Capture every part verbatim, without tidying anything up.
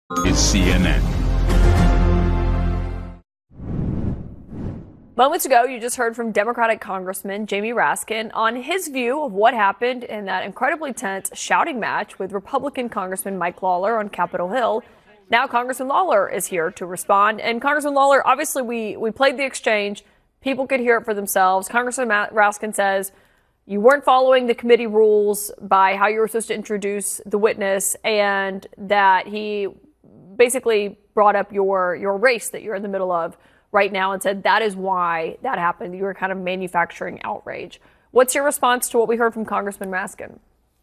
is C N N. Moments ago, you just heard from Democratic Congressman Jamie Raskin on his view of what happened in that incredibly tense shouting match with Republican Congressman Mike Lawler on Capitol Hill. Now Congressman Lawler is here to respond. And Congressman Lawler, obviously we, we played the exchange. People could hear it for themselves. Congressman Raskin says you weren't following the committee rules by how you were supposed to introduce the witness, and that he basically brought up your, your race that you're in the middle of right now and said that is why that happened. You were kind of manufacturing outrage. What's your response to what we heard from Congressman Raskin?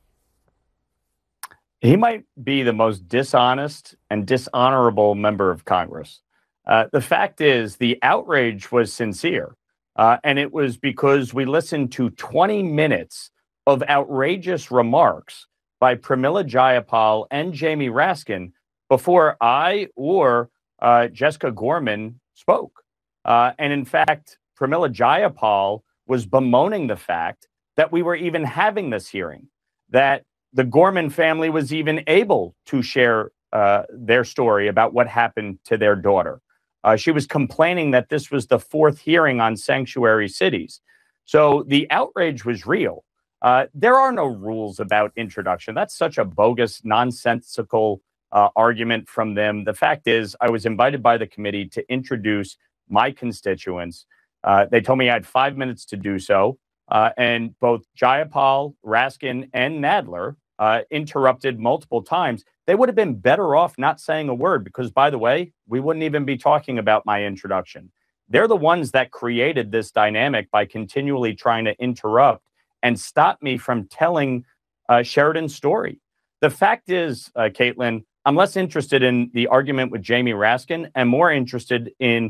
He might be the most dishonest and dishonorable member of Congress. Uh, the fact is, the outrage was sincere, uh, and it was because we listened to twenty minutes of outrageous remarks by Pramila Jayapal and Jamie Raskin before I or uh, Jessica Gorman spoke. Uh, and in fact, Pramila Jayapal was bemoaning the fact that we were even having this hearing, that the Gorman family was even able to share uh, their story about what happened to their daughter. Uh, she was complaining that this was the fourth hearing on sanctuary cities. So the outrage was real. Uh, there are no rules about introduction. That's such a bogus, nonsensical uh, argument from them. The fact is, I was invited by the committee to introduce my constituents. Uh, they told me I had five minutes to do so. Uh, and both Jayapal, Raskin, and Nadler uh, interrupted multiple times. They would have been better off not saying a word because, by the way, we wouldn't even be talking about my introduction. They're the ones that created this dynamic by continually trying to interrupt and stop me from telling uh, Sheridan's story. The fact is, uh, Caitlin, I'm less interested in the argument with Jamie Raskin and more interested in